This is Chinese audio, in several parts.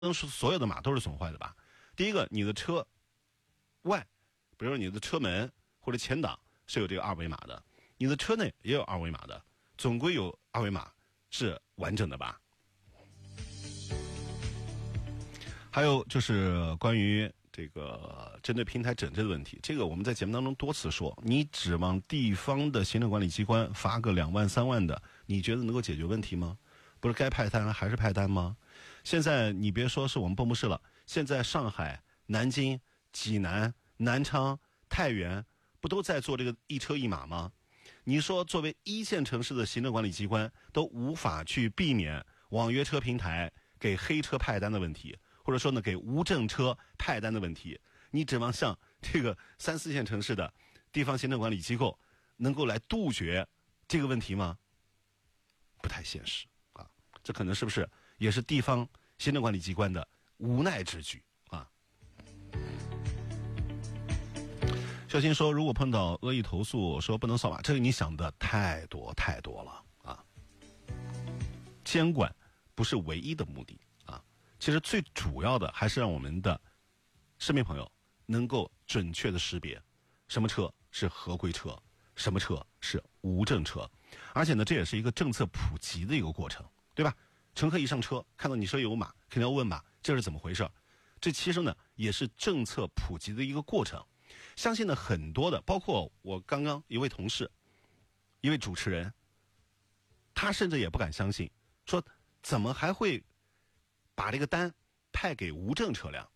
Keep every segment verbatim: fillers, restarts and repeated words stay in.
能说所有的码都是损坏的吧？第一个，你的车外，比如说你的车门或者前挡是有这个二维码的，你的车内也有二维码的，总归有二维码是完整的吧？还有就是关于这个针对平台整治的问题，这个我们在节目当中多次说，你指望地方的行政管理机关发个两万三万的，你觉得能够解决问题吗？不是该派单还是派单吗？现在你别说是我们蚌埠市了，现在上海、南京、济南、南昌、太原不都在做这个一车一码吗？你说作为一线城市的行政管理机关都无法去避免网约车平台给黑车派单的问题，或者说呢给无证车派单的问题，你指望像这个三四线城市的地方行政管理机构能够来杜绝这个问题吗？不太现实啊！这可能是不是也是地方行政管理机关的无奈之举啊？肖鑫说，如果碰到恶意投诉说不能扫码，这个你想的太多太多了啊！监管不是唯一的目的啊，其实最主要的还是让我们的市民朋友能够准确的识别什么车是合规车，什么车是无证车，而且呢，这也是一个政策普及的一个过程，对吧？乘客一上车看到你车有码，肯定要问码，这是怎么回事？这其实呢也是政策普及的一个过程。相信呢很多的，包括我刚刚一位同事，一位主持人，他甚至也不敢相信，说怎么还会把这个单派给无证车辆？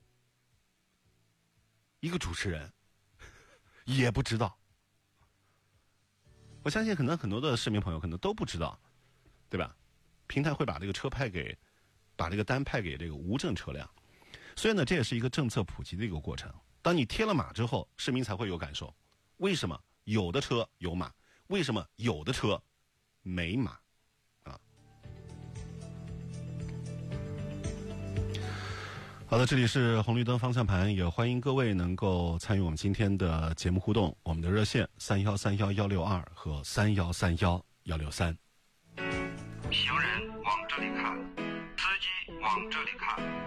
一个主持人也不知道。我相信可能很多的市民朋友可能都不知道，对吧？平台会把这个车派给，把这个单派给这个无证车辆，所以呢，这也是一个政策普及的一个过程。当你贴了码之后，市民才会有感受，为什么有的车有码，为什么有的车没码啊？好的，这里是红绿灯方向盘，也欢迎各位能够参与我们今天的节目互动。我们的热线三幺三幺幺六二和三幺三幺幺六三。 行人往这里看，司机往这里看。